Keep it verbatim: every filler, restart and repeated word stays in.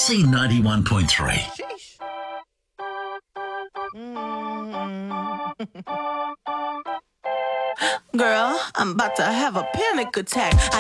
C ninety-one point three. Sheesh. Mm. Girl, I'm about to have a panic attack.